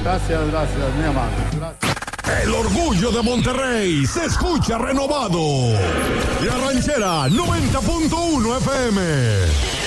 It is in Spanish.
Gracias, mi amable. Gracias. El orgullo de Monterrey se escucha renovado. La Ranchera 90.1 FM.